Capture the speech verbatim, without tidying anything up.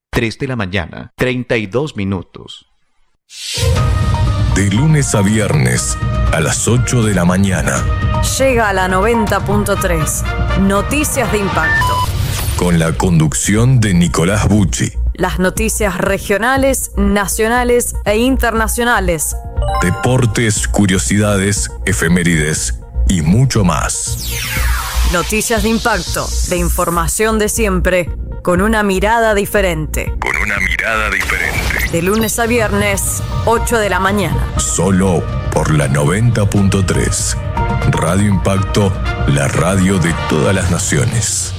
tres de la mañana, treinta y dos minutos. De lunes a viernes, a las ocho de la mañana. Llega a la noventa punto tres. Noticias de Impacto. Con la conducción de Nicolás Bucci. Las noticias regionales, nacionales e internacionales. Deportes, curiosidades, efemérides y mucho más. Noticias de Impacto, de información de siempre, con una mirada diferente. Con una mirada diferente. De lunes a viernes, ocho de la mañana. Solo por la noventa punto tres. Radio Impacto, la radio de todas las naciones.